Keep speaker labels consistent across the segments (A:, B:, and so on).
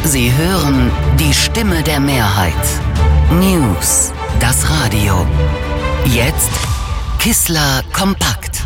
A: Sie hören die Stimme der Mehrheit. News, das Radio. Jetzt Kissler kompakt.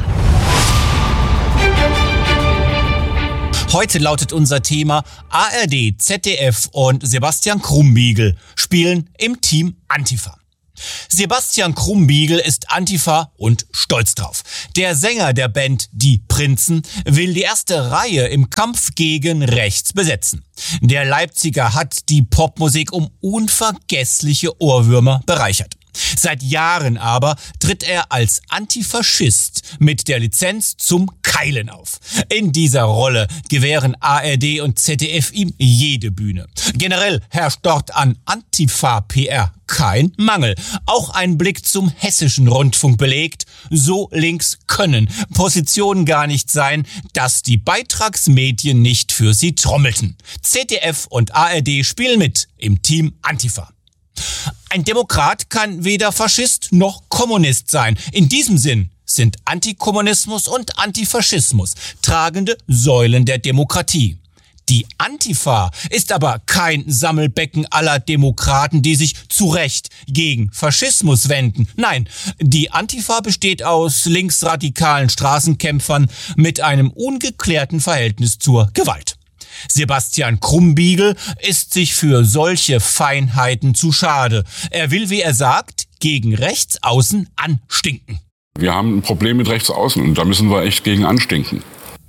B: Heute lautet unser Thema: ARD, ZDF und Sebastian Krumbiegel spielen im Team Antifa. Sebastian Krumbiegel ist Antifa und stolz drauf. Der Sänger der Band Die Prinzen will die erste Reihe im Kampf gegen rechts besetzen. Der Leipziger hat die Popmusik um unvergessliche Ohrwürmer bereichert. Seit Jahren aber tritt er als Antifaschist mit der Lizenz zum Keilen auf. In dieser Rolle gewähren ARD und ZDF ihm jede Bühne. Generell herrscht dort an Antifa-PR kein Mangel. Auch ein Blick zum hessischen Rundfunk belegt: so links können Positionen gar nicht sein, dass die Beitragsmedien nicht für sie trommelten. ZDF und ARD spielen mit im Team Antifa. Ein Demokrat kann weder Faschist noch Kommunist sein. In diesem Sinn sind Antikommunismus und Antifaschismus tragende Säulen der Demokratie. Die Antifa ist aber kein Sammelbecken aller Demokraten, die sich zu Recht gegen Faschismus wenden. Nein, die Antifa besteht aus linksradikalen Straßenkämpfern mit einem ungeklärten Verhältnis zur Gewalt. Sebastian Krumbiegel ist sich für solche Feinheiten zu schade. Er will, wie er sagt, gegen Rechtsaußen anstinken.
C: Wir haben ein Problem mit Rechtsaußen und da müssen wir echt gegen anstinken.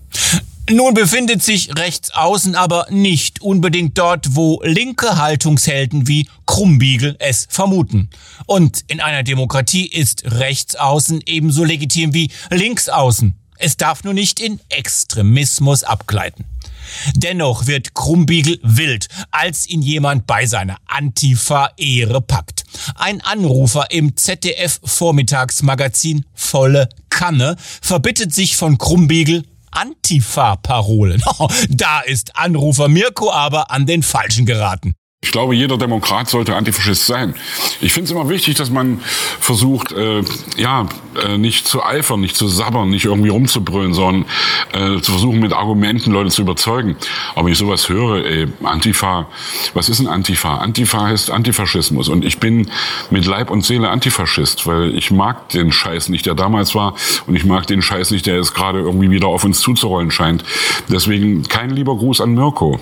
B: Nun befindet sich Rechtsaußen aber nicht unbedingt dort, wo linke Haltungshelden wie Krumbiegel es vermuten. Und in einer Demokratie ist Rechtsaußen ebenso legitim wie Linksaußen. Es darf nur nicht in Extremismus abgleiten. Dennoch wird Krumbiegel wild, als ihn jemand bei seiner Antifa-Ehre packt. Ein Anrufer im ZDF-Vormittagsmagazin Volle Kanne verbittet sich von Krumbiegel Antifa-Parolen. Da ist Anrufer Mirko aber an den Falschen geraten.
C: Ich glaube, jeder Demokrat sollte Antifaschist sein. Ich finde es immer wichtig, dass man versucht, nicht zu eifern, nicht zu sabbern, nicht irgendwie rumzubrüllen, sondern zu versuchen, mit Argumenten Leute zu überzeugen. Aber wenn ich sowas höre, Antifa, was ist ein Antifa? Antifa heißt Antifaschismus. Und ich bin mit Leib und Seele Antifaschist, weil ich mag den Scheiß nicht, der damals war, und ich mag den Scheiß nicht, der jetzt gerade irgendwie wieder auf uns zuzurollen scheint. Deswegen kein lieber Gruß an Mirko.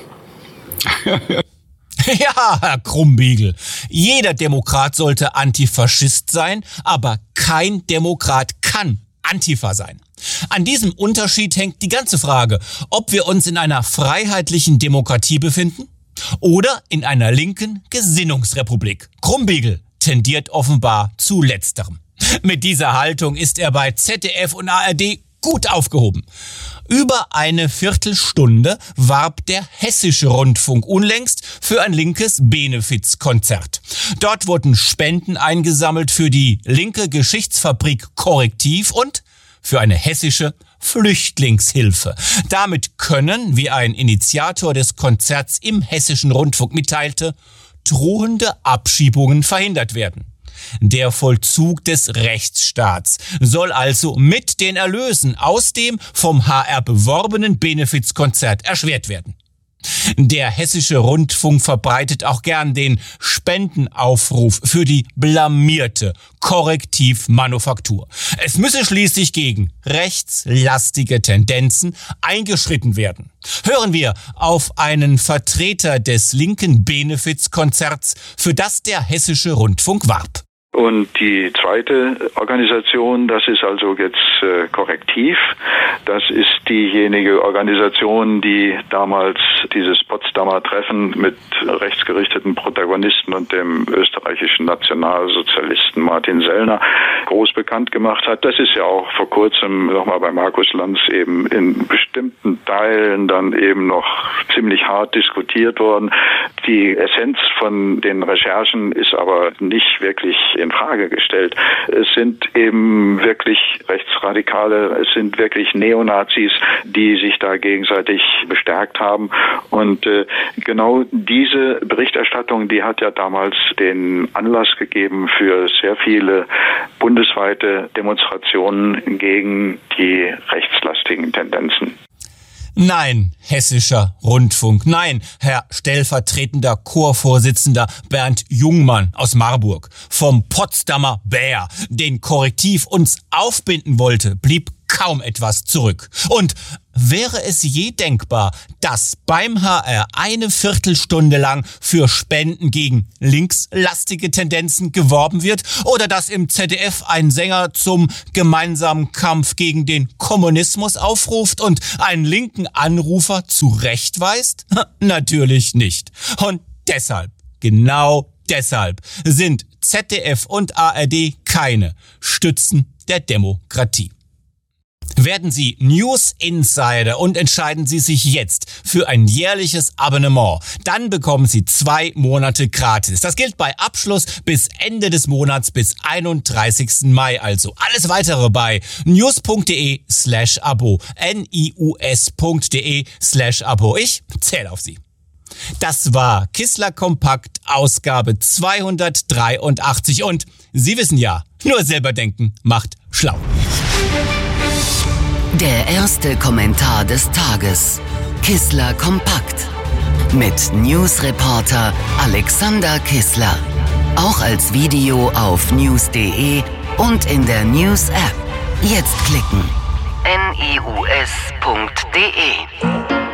B: Ja, Herr Krumbiegel, jeder Demokrat sollte Antifaschist sein, aber kein Demokrat kann Antifa sein. An diesem Unterschied hängt die ganze Frage, ob wir uns in einer freiheitlichen Demokratie befinden oder in einer linken Gesinnungsrepublik. Krumbiegel tendiert offenbar zu letzterem. Mit dieser Haltung ist er bei ZDF und ARD gut aufgehoben. Über eine Viertelstunde warb der hessische Rundfunk unlängst für ein linkes Benefizkonzert. Dort wurden Spenden eingesammelt für die linke Geschichtsfabrik Korrektiv und für eine hessische Flüchtlingshilfe. Damit können, wie ein Initiator des Konzerts im hessischen Rundfunk mitteilte, drohende Abschiebungen verhindert werden. Der Vollzug des Rechtsstaats soll also mit den Erlösen aus dem vom HR beworbenen Benefizkonzert erschwert werden. Der hessische Rundfunk verbreitet auch gern den Spendenaufruf für die blamierte Korrektivmanufaktur. Es müsse schließlich gegen rechtslastige Tendenzen eingeschritten werden. Hören wir auf einen Vertreter des linken Benefizkonzerts, für das der hessische Rundfunk warb.
D: Und die zweite Organisation, das ist also jetzt Korrektiv. Das ist diejenige Organisation, die damals dieses Potsdamer Treffen mit rechtsgerichteten Protagonisten und dem österreichischen Nationalsozialisten Martin Sellner groß bekannt gemacht hat. Das ist ja auch vor kurzem nochmal bei Markus Lanz eben in bestimmten Teilen dann eben noch ziemlich hart diskutiert worden. Die Essenz von den Recherchen ist aber nicht wirklich in Frage gestellt. Es sind eben wirklich Rechtsradikale, es sind wirklich Neonazis, die sich da gegenseitig bestärkt haben. Und genau diese Berichterstattung, die hat ja damals den Anlass gegeben für sehr viele bundesweite Demonstrationen gegen die rechtslastigen Tendenzen.
B: Nein, Hessischer Rundfunk. Nein, Herr stellvertretender Chorvorsitzender Bernd Jungmann aus Marburg. Vom Potsdamer Bär, den Korrektiv uns aufbinden wollte, blieb kaum etwas zurück. Und wäre es je denkbar, dass beim HR eine Viertelstunde lang für Spenden gegen linkslastige Tendenzen geworben wird? Oder dass im ZDF ein Sänger zum gemeinsamen Kampf gegen den Kommunismus aufruft und einen linken Anrufer zurechtweist? Natürlich nicht. Und deshalb, genau deshalb, sind ZDF und ARD keine Stützen der Demokratie. Werden Sie News Insider und entscheiden Sie sich jetzt für ein jährliches Abonnement. Dann bekommen Sie 2 Monate gratis. Das gilt bei Abschluss bis Ende des Monats bis 31. Mai also. Alles weitere bei news.de/Abo. nius.de/Abo. Ich zähle auf Sie. Das war Kissler Kompakt Ausgabe 283 und Sie wissen ja, nur selber denken macht schlau.
A: Der erste Kommentar des Tages. Kissler Kompakt. Mit Newsreporter Alexander Kissler. Auch als Video auf news.de und in der News-App. Jetzt klicken. nius.de